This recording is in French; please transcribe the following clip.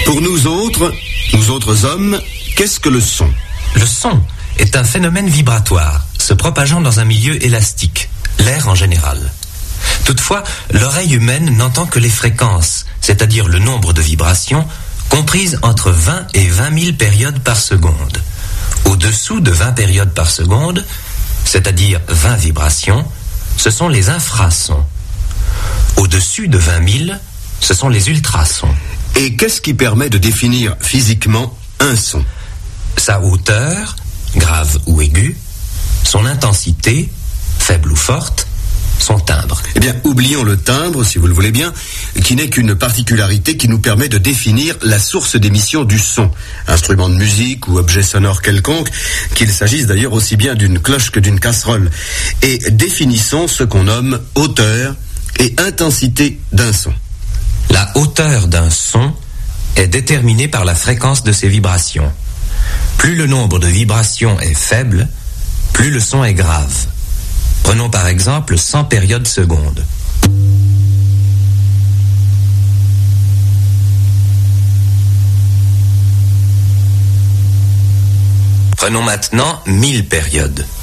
Pour nous autres hommes, qu'est-ce que le son ? Le son est un phénomène vibratoire, se propageant dans un milieu élastique, l'air en général. Toutefois, l'oreille humaine n'entend que les fréquences, c'est-à-dire le nombre de vibrations, comprises entre 20 et 20 000 périodes par seconde. Au-dessous de 20 périodes par seconde, c'est-à-dire 20 vibrations, ce sont les infrasons. Au-dessus de 20 000, ce sont les ultrasons. Et qu'est-ce qui permet de définir physiquement un son ? Sa hauteur, grave ou aiguë, son intensité, faible ou forte, son timbre. Eh bien, oublions le timbre, si vous le voulez bien, qui n'est qu'une particularité qui nous permet de définir la source d'émission du son. Instrument de musique ou objet sonore quelconque, qu'il s'agisse d'ailleurs aussi bien d'une cloche que d'une casserole. Et définissons ce qu'on nomme hauteur et intensité d'un son. La hauteur d'un son est déterminée par la fréquence de ses vibrations. Plus le nombre de vibrations est faible, plus le son est grave. Prenons par exemple 100 périodes secondes. Prenons maintenant 1000 périodes.